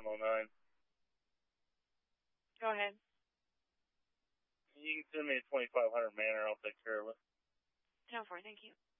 109. Go ahead. You can send me a 2500 manner. I'll take care of it. 10-4, thank you.